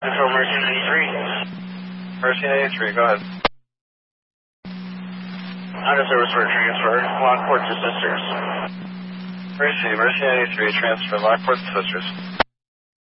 Control Mercy 93. Mercy 93, go ahead. Under service for transfer. Lockport to Sisters. Mercy 93, transfer. Lockport to Sisters.